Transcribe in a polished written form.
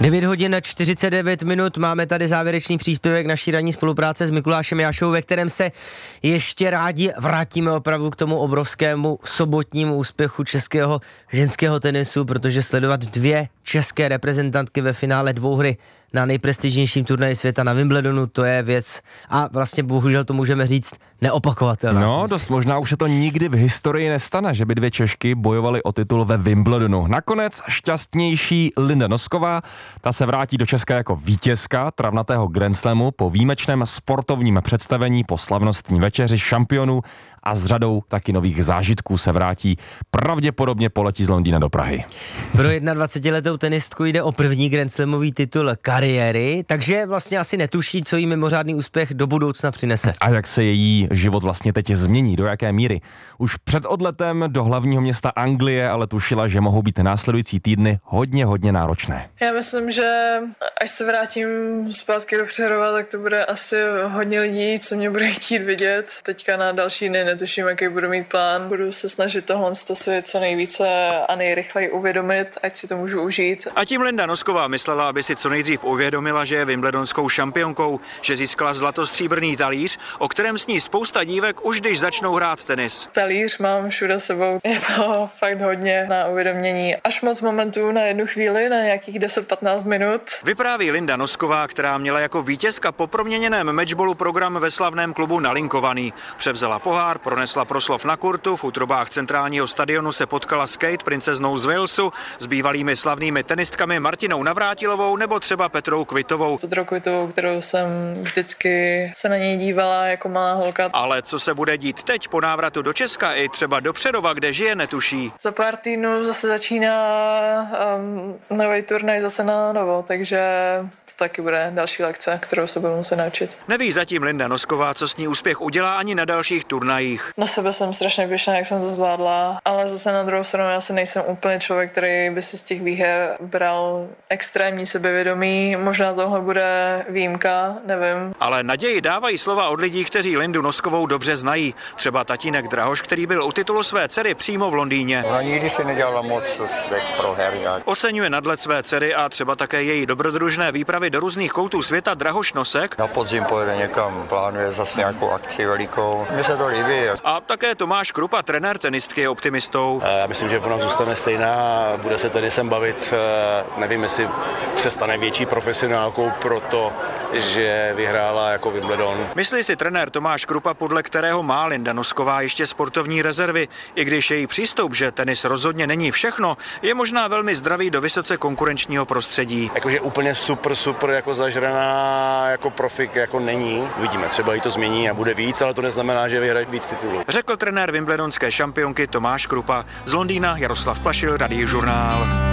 9 hodin 49 minut, máme tady závěrečný příspěvek naší ranní spolupráce s Mikulášem Jášou, ve kterém se ještě rádi vrátíme opravdu k tomu obrovskému sobotnímu úspěchu českého ženského tenisu, protože sledovat dvě české reprezentantky ve finále dvouhry na nejprestižnějším turnaji světa na Wimbledonu, to je věc a vlastně bohužel to můžeme říct neopakovatelná. No, dost možná už se to nikdy v historii nestane, že by dvě Češky bojovaly o titul ve Wimbledonu. Nakonec šťastnější Linda Nosková, ta se vrátí do Česka jako vítězka travnatého Grand Slamu po výjimečném sportovním představení, po slavnostní večeři šampionů a s řadou taky nových zážitků se vrátí. Pravděpodobně poletí z Londýna do Prahy. Pro 21letou tenistku jde o první Grand Slamový titul kariéry, takže vlastně asi netuší, co jí mimořádný úspěch do budoucna přinese. A jak se její život vlastně teď změní, do jaké míry. Už před odletem do hlavního města Anglie ale tušila, že mohou být následující týdny hodně náročné. Já myslím, že až se vrátím zpátky do Přerova, tak to bude asi hodně lidí, co mě bude chtít vidět. Teďka na další dny netuším, jaký budu mít plán. Budu se snažit tohle si co nejvíce a nejrychleji uvědomit, ať si to můžu užít. A tím Linda Nosková myslela, aby si co nejdřív uvědomila, že je wimbledonskou šampionkou, že získala zlatostříbrný talíř, o kterém sní spousta dívek už když začnou hrát tenis. Talíř mám všude sebou. Je to fakt hodně na uvědomění. Až moc momentů na jednu chvíli, na nějakých 10-15 minut. Vypráví Linda Nosková, která měla jako vítězka po proměněném matchballu program ve slavném klubu nalinkovaný. Převzala pohár, pronesla proslov na kurtu, v útrobách centrálního stadionu se potkala s Kate, princeznou z Walesu, s bývalými slavnými tenistkami Martinou Navrátilovou nebo třeba Petrou Kvitovou. Petrou Kvitovou, kterou jsem vždycky se na něj dívala jako malá holka. Ale co se bude dít teď po návratu do Česka i třeba do Přerova, kde žije, netuší. Za pár týdnů zase začíná nový turnaj zase na novo, takže to taky bude další lekce, kterou se budu muset naučit. Neví zatím Linda Nosková, co s ní úspěch udělá ani na dalších turnajích. Na sebe jsem strašně pyšná, jak jsem to zvládla, ale zase na druhou stranu já si nejsem úplně člověk, který by si z těch výher bral extrémní sebevědomí. Možná tohle bude výjimka, nevím. Ale naději dávají slova od lidí, kteří Lindu Noskovou dobře znají. Třeba tatínek Drahoš, který byl u titulu své dcery přímo v Londýně. Ona nikdy se nedělala moc z těch proher. Oceňuje nadhled své dcery a třeba také její dobrodružné výpravy do různých koutů světa Drahoš Nosek. Na podzim pojede někam, plánuje zase nějakou akci velikou. Mně se to líbí. A také Tomáš Krupa, trenér tenistky, je optimistou. Já myslím, že ona zůstane stejná, bude se tenisem bavit. Nevím, jestli se stane větší profesionálkou proto, že vyhrála jako Wimbledon. Myslí si trenér Tomáš Krupa, podle kterého má Linda Nosková ještě sportovní rezervy. I když její přístup, že tenis rozhodně není všechno, je možná velmi zdravý do vysoce konkurenčního prostředí. Jakože úplně super jako zažraná jako profik jako není. Uvidíme, třeba jí to změní a bude víc, ale to neznamená, že vyhraje víc titulů. Řekl trenér wimbledonské šampionky Tomáš Krupa. Z Londýna Jaroslav Plašil, Radiožurnál.